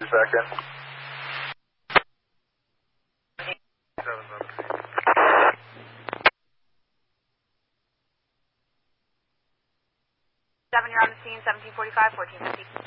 second. 7, you're on the scene, 1745, 1450.